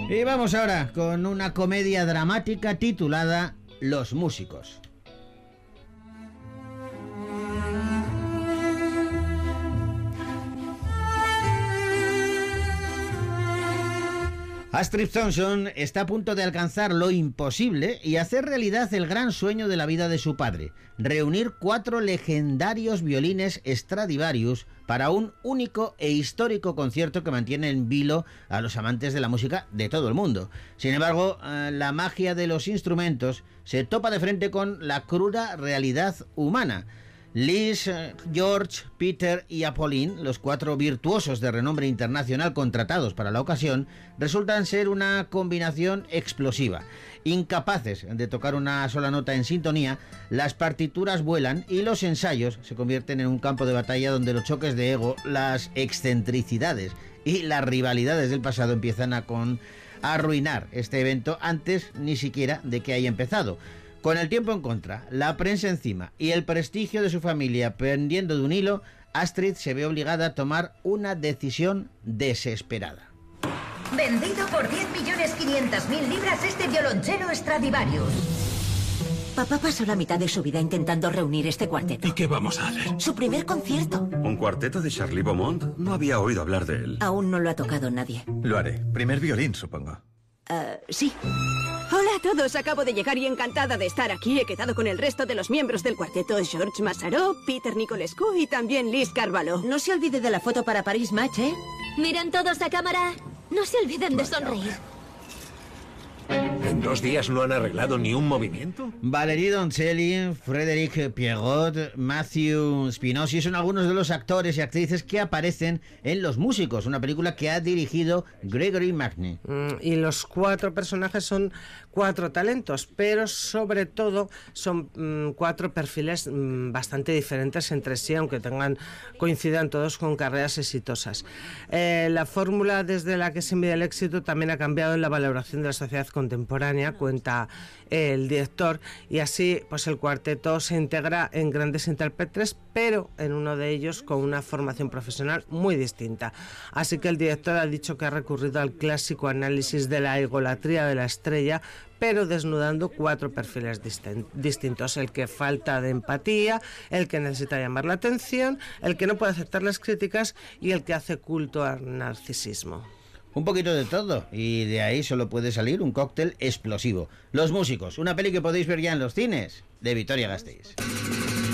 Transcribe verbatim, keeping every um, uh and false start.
Y vamos ahora con una comedia dramática titulada Los músicos. Astrid Thompson está a punto de alcanzar lo imposible y hacer realidad el gran sueño de la vida de su padre, reunir cuatro legendarios violines Stradivarius para un único e histórico concierto que mantiene en vilo a los amantes de la música de todo el mundo. Sin embargo, la magia de los instrumentos se topa de frente con la cruda realidad humana. Liz, George, Peter y Apolline, los cuatro virtuosos de renombre internacional contratados para la ocasión, resultan ser una combinación explosiva. Incapaces de tocar una sola nota en sintonía, las partituras vuelan y los ensayos se convierten en un campo de batalla donde los choques de ego, las excentricidades y las rivalidades del pasado empiezan a, con, a arruinar este evento antes ni siquiera de que haya empezado. Con el tiempo en contra, la prensa encima y el prestigio de su familia pendiendo de un hilo, Astrid se ve obligada a tomar una decisión desesperada. Vendido por diez millones quinientas mil libras este violonchelo Stradivarius. Papá pasó la mitad de su vida intentando reunir este cuarteto. ¿Y qué vamos a hacer? Su primer concierto. ¿Un cuarteto de Charlie Beaumont? No había oído hablar de él. Aún no lo ha tocado nadie. Lo haré. Primer violín, supongo. Uh, sí. Hola a todos, acabo de llegar y encantada de estar aquí. He quedado con el resto de los miembros del cuarteto, George Massaró, Peter Nicolescu y también Liz Carvalho. No se olvide de la foto para Paris Match, ¿eh? Miren todos a cámara. No se olviden de sonreír. ¿En dos días no han arreglado ni un movimiento? Valérie Donzelli, Frédéric Pierrot, Matthew Spinosi son algunos de los actores y actrices que aparecen en Los músicos, una película que ha dirigido Gregory Magne. Mm, y los cuatro personajes son cuatro talentos, pero sobre todo son mm, cuatro perfiles mm, bastante diferentes entre sí, aunque tengan coincidan todos con carreras exitosas. Eh, la fórmula desde la que se mide el éxito también ha cambiado en la valoración de la sociedad contemporánea, cuenta el director, y así pues el cuarteto se integra en grandes intérpretes, pero en uno de ellos con una formación profesional muy distinta. Así que el director ha dicho que ha recurrido al clásico análisis de la egolatría de la estrella, pero desnudando cuatro perfiles distintos: el que falta de empatía, el que necesita llamar la atención, el que no puede aceptar las críticas y el que hace culto al narcisismo. Un poquito de todo, y de ahí solo puede salir un cóctel explosivo. Los músicos, una peli que podéis ver ya en los cines, de Vitoria Gasteiz.